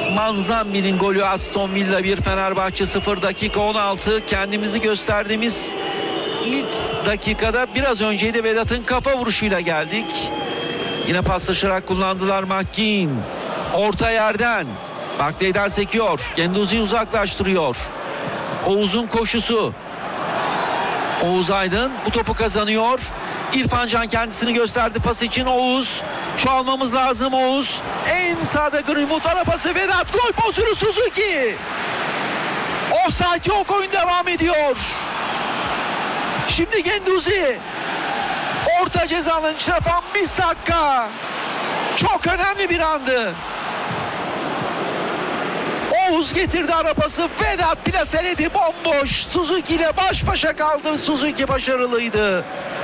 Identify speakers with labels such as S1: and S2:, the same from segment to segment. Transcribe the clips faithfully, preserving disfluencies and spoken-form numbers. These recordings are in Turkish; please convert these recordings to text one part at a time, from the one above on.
S1: Manzambi'nin golü. Aston Villa bir, Fenerbahçe sıfır. Dakika on altı. Kendimizi gösterdiğimiz ilk dakikada biraz önceydi. Vedat'ın kafa vuruşuyla geldik. Yine paslaşarak kullandılar. McKean orta yerden Barkley'den sekiyor. Guendouzi'yi uzaklaştırıyor. Oğuz'un koşusu. Oğuz Aydın bu topu kazanıyor. İrfan Can kendisini gösterdi pas için. Oğuz, çoğalmamız lazım. Oğuz en sağda, Greenwood ara pası. Vedat, gol pozisyonu Suzuki. Offside yok, oyun devam ediyor. Şimdi Guendouzi orta ceza alanının içine, Van Bissaka. Çok önemli bir andı. Oğuz getirdi ara pası. Vedat plaseledi, bomboş. Suzuki ile baş başa kaldı. Suzuki başarılıydı.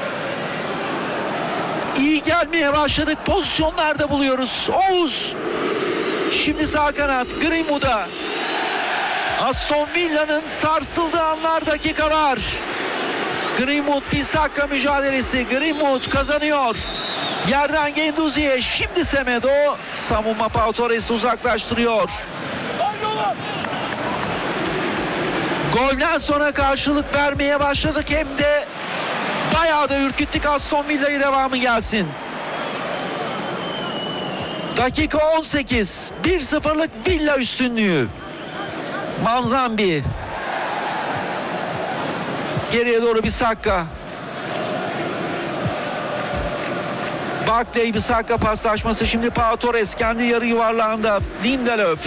S1: İyi gelmeye başladık. Pozisyonlarda buluyoruz. Oğuz. Şimdi sağ kanat. Greenwood'a. Aston Villa'nın sarsıldığı anlar, dakikalar. Greenwood, Bissaka mücadelesi. Greenwood kazanıyor. Yerden Guendouzi'ye. Şimdi Semedo. Savunma Pau Torres'i uzaklaştırıyor. Golden sonra karşılık vermeye başladık. Hem de bayağı da ürküttük Aston Villa'yı, devamı gelsin. Dakika on sekiz. bir sıfırlık Villa üstünlüğü. Manzambi. Geriye doğru Bissaka. Barkley Bissaka paslaşması. Şimdi Pau Torres kendi yarı yuvarlağında. Lindelöf.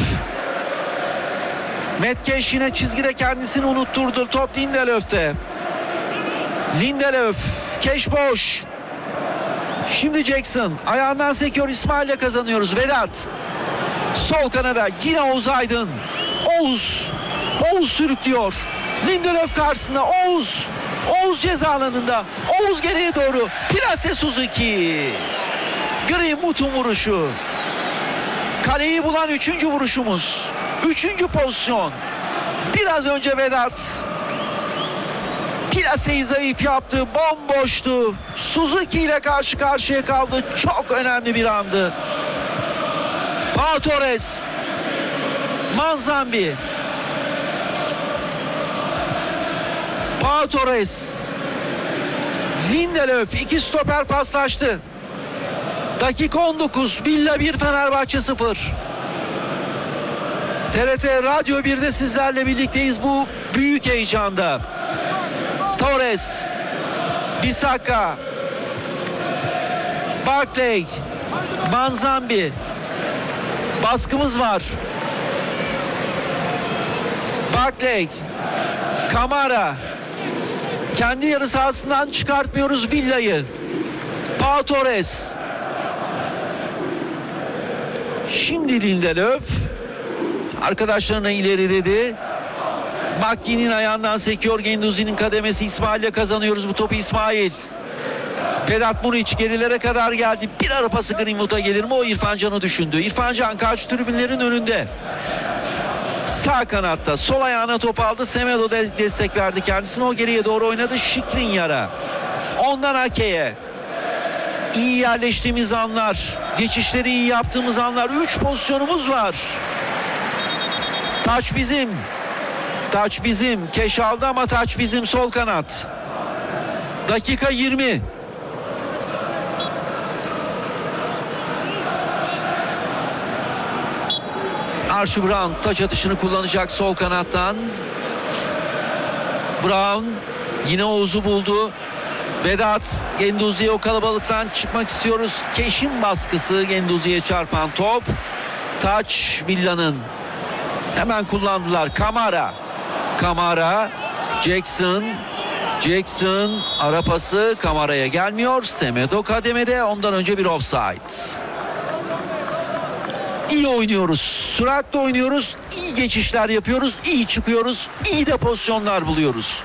S1: Metkeş yine çizgide kendisini unutturdu. Top Lindelöf'te. Lindelöf. Keş boş. Şimdi Jackson. Ayağından sekiyor. İsmail'le kazanıyoruz. Vedat. Sol kanada. Yine Oğuz Aydın. Oğuz. Oğuz sürüklüyor. Lindelöf karşısında. Oğuz. Oğuz ceza alanında. Oğuz geriye doğru. Plase Suzuki. Greenwood'un vuruşu. Kaleyi bulan üçüncü vuruşumuz. Üçüncü pozisyon. Biraz önce Vedat plaseyi zayıf yaptı. Bomboştu. Suzuki ile karşı karşıya kaldı. Çok önemli bir andı. Pau Torres. Manzambi. Pau Torres. Lindelöf. İki stoper paslaştı. Dakika on dokuz. Villa bir, Fenerbahçe sıfır. T R T Radyo bir'de sizlerle birlikteyiz bu büyük heyecanda. Torres, Bissaka, Barkley, Manzambi. Baskımız var. Barkley, Kamara. Kendi yarı sahasından çıkartmıyoruz Villa'yı. Pau Torres. Şimdi Lindelöf. Arkadaşlarına ileri dedi. Makki'nin ayağından sekiyor. Guendouzi'nin kademesi. İsmail'le kazanıyoruz bu topu. İsmail. Vedat Muriç gerilere kadar geldi. Bir ara pası Greenwood'a gelir mi? O İrfan Can'ı düşündü. İrfan Can karşı tribünlerin önünde. Sağ kanatta. Sol ayağına top aldı. Semedo de destek verdi kendisine. O geriye doğru oynadı. Şikrinyar'a. Ondan Ake'ye. İyi yerleştiğimiz anlar. Geçişleri iyi yaptığımız anlar. Üç pozisyonumuz var. Taç bizim. Taç bizim. Keş aldı ama taç bizim, sol kanat. Dakika yirmi. Archie Brown taç atışını kullanacak sol kanattan. Brown yine Oğuz'u buldu. Vedat, Guendouzi'ye, o kalabalıktan çıkmak istiyoruz. Keş'in baskısı, Guendouzi'ye çarpan top. Taç Villa'nın. Hemen kullandılar. Kamara. Kamara. Jackson. Jackson. Ara pası Kamara'ya gelmiyor. Semedo kademede. Ondan önce bir offside. İyi oynuyoruz. Süratle oynuyoruz. İyi geçişler yapıyoruz. İyi çıkıyoruz. İyi de pozisyonlar buluyoruz.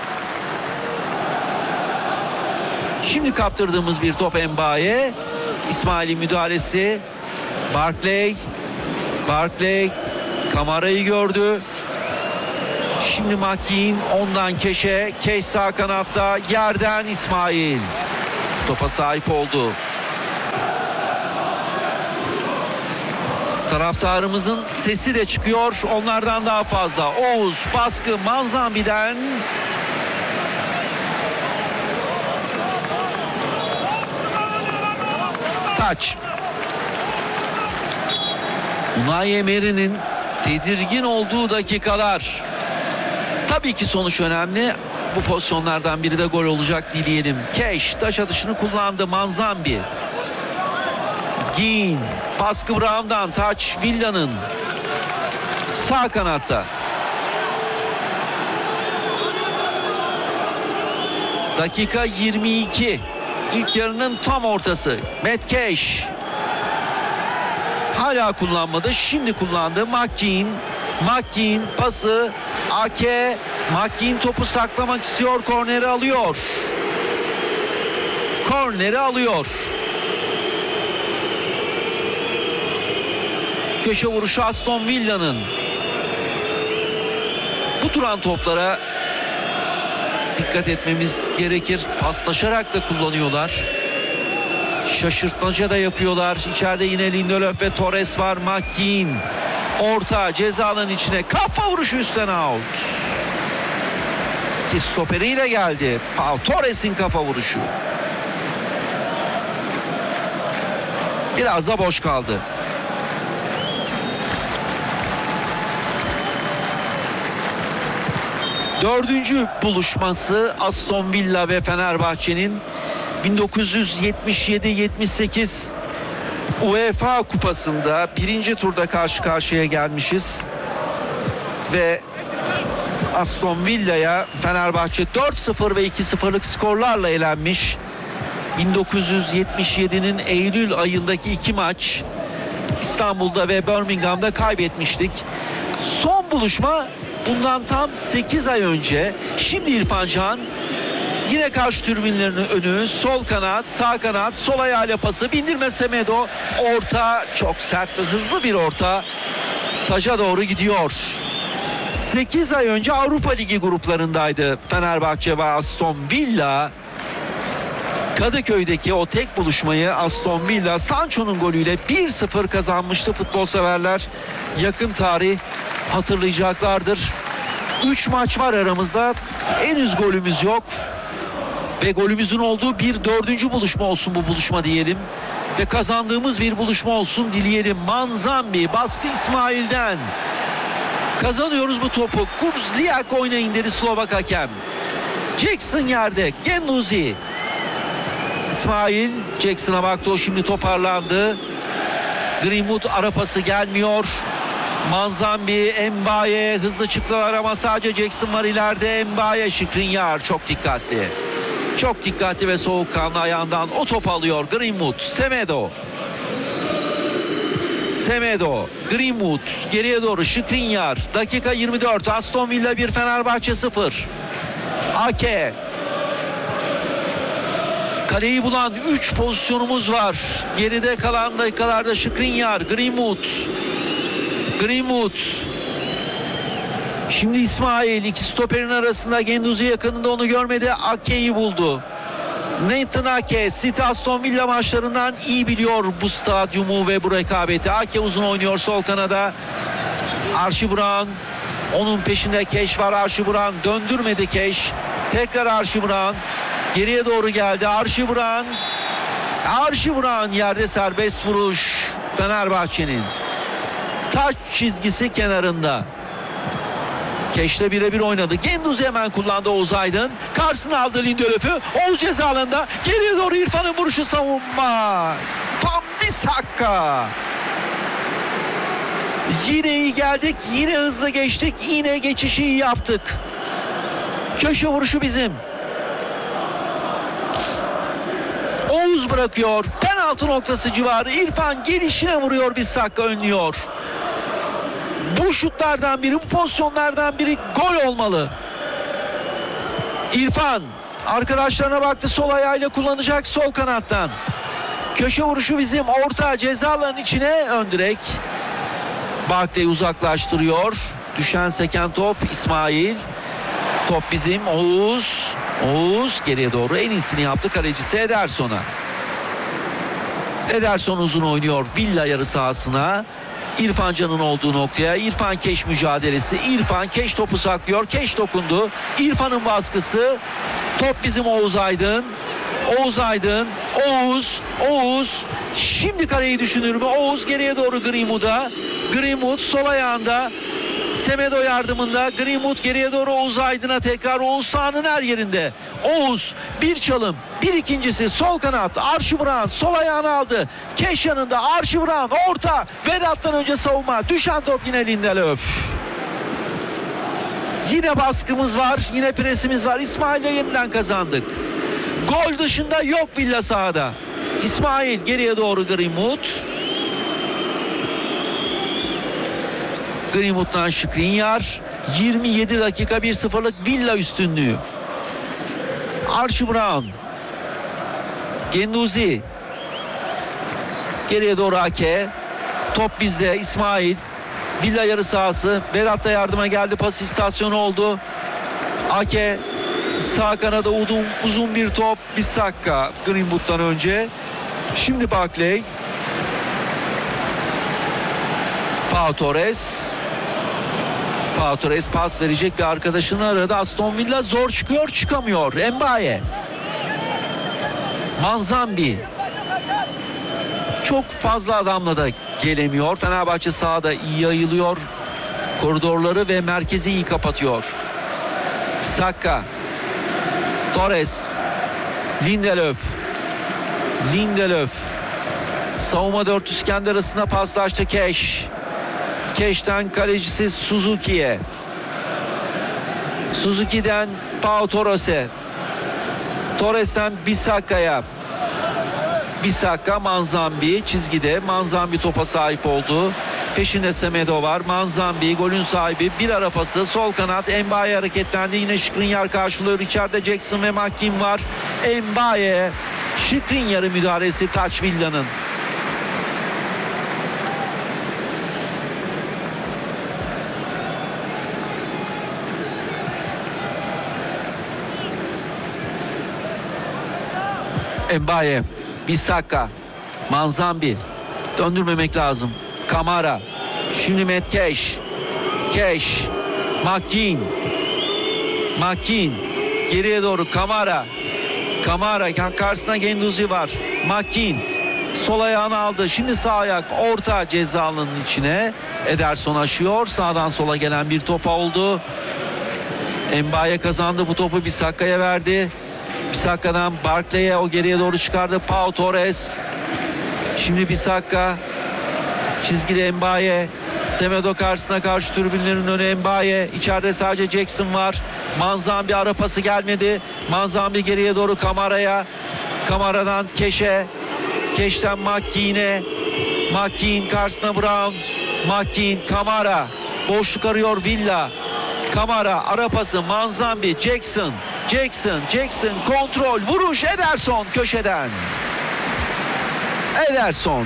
S1: Şimdi kaptırdığımız bir top Mbaye. İsmail'in müdahalesi. Barkley. Barkley. Kamara'yı gördü. Şimdi McKean ondan Keş'e. Keş sağ kanatta. Yerden İsmail. Topa sahip oldu. Taraftarımızın sesi de çıkıyor. Onlardan daha fazla. Oğuz baskı Manzambi'den. Taç. Unai Emery'nin tedirgin olduğu dakikalar. Tabii ki sonuç önemli. Bu pozisyonlardan biri de gol olacak dileyelim. Keş taş atışını kullandı. Manzambi. Gin. Baskı Brown'dan. Taç Villa'nın. Sağ kanatta. Dakika yirmi iki. İlk yarının tam ortası. Matt Cash. Hala kullanmadı. Şimdi kullandı. McGinn. McGinn pası. Ake. McGinn topu saklamak istiyor. Korneri alıyor. Korneri alıyor. Köşe vuruşu Aston Villa'nın. Bu duran toplara dikkat etmemiz gerekir. Paslaşarak da kullanıyorlar. Şaşırtmaca da yapıyorlar. İçeride yine Lindelöf ve Torres var. McGinn. Orta ceza alanının içine. Kafa vuruşu üstten out. Ki stoperiyle geldi. Pau Torres'in kafa vuruşu. Biraz da boş kaldı. Dördüncü buluşması Aston Villa ve Fenerbahçe'nin bin dokuz yüz yetmiş yedi yetmiş sekiz UEFA Kupası'nda birinci turda karşı karşıya gelmişiz. Ve Aston Villa'ya Fenerbahçe dört sıfır ve iki sıfırlık skorlarla elenmiş. bin dokuz yüz yetmiş yedinin Eylül ayındaki iki maç İstanbul'da ve Birmingham'da kaybetmiştik. Son buluşma bundan tam sekiz ay önce. Şimdi İrfan Can yine karşı tribünlerinin önü, sol kanat, sağ kanat, sol ayağıyla pası, bindirme Semedo, orta, çok sert ve hızlı bir orta, taca doğru gidiyor. sekiz ay önce Avrupa Ligi gruplarındaydı Fenerbahçe ve Aston Villa. Kadıköy'deki o tek buluşmayı Aston Villa Sancho'nun golüyle bir sıfır kazanmıştı. Futbol severler yakın tarih hatırlayacaklardır. üç maç var aramızda. Henüz golümüz yok. Ve golümüzün olduğu bir dördüncü buluşma olsun bu buluşma diyelim. Ve kazandığımız bir buluşma olsun dileyelim. Manzambi baskı İsmail'den. Kazanıyoruz bu topu. Kurzliak oynayın dedi Slovak hakem. Jackson yerde. Genduzi. İsmail Jackson'a baktı, o şimdi toparlandı. Greenwood ara pası gelmiyor. Manzambi, Mbaye hızlı çıktılar ama sadece Jackson var ileride. Mbaye, Skriniar çok dikkatli. Çok dikkatli ve soğukkanlı ayağından o topu alıyor Greenwood. Semedo. Semedo, Greenwood geriye doğru Skriniar. Dakika yirmi dört. Aston Villa bir, Fenerbahçe sıfır. Ake. Kaleyi bulan üç pozisyonumuz var. Geride kalan dakikalarda Skriniar, Greenwood. Greenwood. Şimdi İsmail, iki stoperin arasında, Genduzi yakınında, onu görmedi. Ake'yi buldu. Nathan Ake, City Aston Villa maçlarından iyi biliyor bu stadyumu ve bu rekabeti. Ake uzun oynuyor sol kanada. Archie Brown, onun peşinde Keş var. Archie Brown döndürmedi Keş. Tekrar Archie Brown. Geriye doğru geldi Archie Brown. Archie Brown yerde, serbest vuruş Fenerbahçe'nin. Taç çizgisi kenarında. Keş'le birebir oynadı. Genduzi hemen kullandı Oğuz Aydın. Karşısına aldı Lindelöf'ü. Oğuz ceza alanında. Geriye doğru İrfan'ın vuruşu, savunma. Wan-Bissaka. Yine iyi geldik. Yine hızlı geçtik. Yine geçişi iyi yaptık. Köşe vuruşu bizim. Oğuz bırakıyor. Penaltı noktası civarı. İrfan gelişine vuruyor. Wan-Bissaka önlüyor. Bu şutlardan biri, bu pozisyonlardan biri gol olmalı. İrfan arkadaşlarına baktı, sol ayağıyla kullanacak sol kanattan. Köşe vuruşu bizim, orta ceza alanının içine, ön direk. Barkley uzaklaştırıyor. Düşen seken top İsmail. Top bizim. Oğuz. Oğuz geriye doğru en iyisini yaptı kalecisi Ederson'a. Ederson uzun oynuyor Villa yarı sahasına. İrfan Can'ın olduğu noktaya. İrfan Keş mücadelesi. İrfan Keş topu saklıyor. Keş dokundu. İrfan'ın baskısı. Top bizim Oğuz Aydın. Oğuz Aydın. Oğuz. Oğuz. Şimdi kaleyi düşünür mü? Oğuz geriye doğru Greenwood'a. Greenwood sol ayağında. Semedo yardımında. Greenwood geriye doğru Oğuz Aydın'a tekrar. Oğuz sahanın her yerinde. Oğuz bir çalım. Bir ikincisi sol kanat. Archie Brown sol ayağını aldı. Keş yanında. Archie Brown orta. Vedat'tan önce savunma. Düşen top yine Lindelöf. Yine baskımız var. Yine presimiz var. İsmail'le yeniden kazandık. Gol dışında yok Villa sahada. İsmail geriye doğru Greenwood. Greenwood'dan Skriniar. yirmi yedi dakika bir sıfırlık Villa üstünlüğü. Archie Brown. Genduzi. Geriye doğru Ake. Top bizde. İsmail. Villa yarı sahası. Vedat da yardıma geldi. Pas istasyonu oldu. Ake. Sağ kanada uzun, uzun bir top. Bissaka Greenwood'dan önce. Şimdi Barkley. Pau Torres. Pau Torres pas verecek bir arkadaşını aradı. Aston Villa zor çıkıyor, çıkamıyor. Mbaye. Manzambi. Çok fazla adamla da gelemiyor. Fenerbahçe sahada iyi yayılıyor. Koridorları ve merkezi iyi kapatıyor. Saka. Torres. Lindelöf. Lindelöf. Savunma dörtlüsü kendi arasında paslaştı Keş. Keş'ten kalecisi Suzuki'ye. Suzuki'den Pau Torres'e. Torres'ten Bissaka'ya. Bissaka Manzambi çizgide. Manzambi topa sahip oldu. Peşinde Semedo var. Manzambi golün sahibi. Bir ara pası. Sol kanat. Mbaye hareketlendi. Yine Skriniar karşılıyor. İçeride Jackson ve McKean var. Mbaye. Skriniar'ın müdahalesi Taç Villa'nın. Mbaye, Bissaka, Manzambi. Döndürmemek lazım. Kamara. Şimdi Matt Cash. Cash. McKean. McKean. Geriye doğru Kamara. Kamara. Karşısına Genduzi var. McKean. Sol ayağını aldı. Şimdi sağ ayak. Orta ceza alanının içine. Ederson aşıyor. Sağdan sola gelen bir topa oldu. Mbaye kazandı. Bu topu Bissaka'ya verdi. Bissaka'dan Barkley'e, o geriye doğru çıkardı. Pau Torres. Şimdi Bissaka. Çizgide Mbaye. Semedo karşısına karşı tribünlerin önü Mbaye. İçeride sadece Jackson var. Manzambi ara pası gelmedi. Manzambi geriye doğru Kamara'ya. Kamara'dan Keş'e. Keş'ten McKean'e. McKean karşısına Brown. McKean, Kamara. Boşluk arıyor Villa. Kamara ara pası Manzambi, Jackson. Jackson, Jackson kontrol, vuruş Ederson köşeden. Ederson.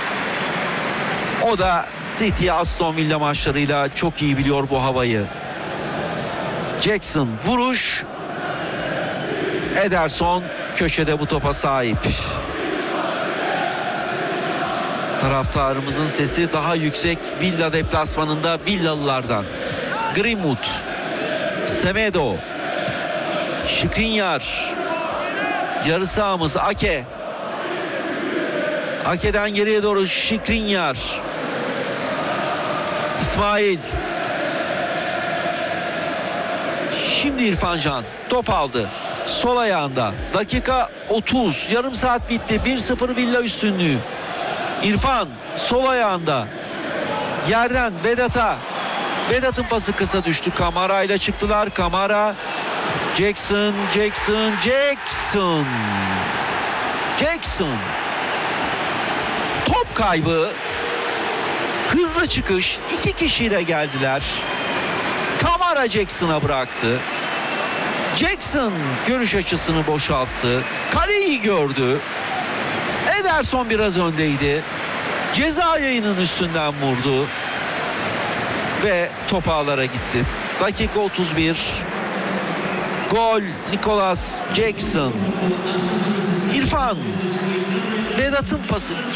S1: O da City Aston Villa maçlarıyla çok iyi biliyor bu havayı. Jackson vuruş. Ederson köşede bu topa sahip. Taraftarımızın sesi daha yüksek Villa deplasmanında Villalılardan. Greenwood. Semedo. Skriniar. Yarı sahamız Ake. Ake'den geriye doğru Skriniar. İsmail. Şimdi İrfan Can top aldı. Sol ayağında. Dakika otuz. Yarım saat bitti. bir sıfır Villa üstünlüğü. İrfan sol ayağında. Yerden Vedat'a. Vedat'ın pası kısa düştü. Kamara ile çıktılar. Kamara. Jackson, Jackson, Jackson. Jackson. Top kaybı. Hızlı çıkış. İki kişiyle geldiler. Kamara Jackson'a bıraktı. Jackson görüş açısını boşalttı. Kaleyi gördü. Ederson biraz öndeydi. Ceza yayının üstünden vurdu. Ve top ağlara gitti. Dakika otuz bir. Gol Nicholas Jackson. İrfan. Vedat'ın pası.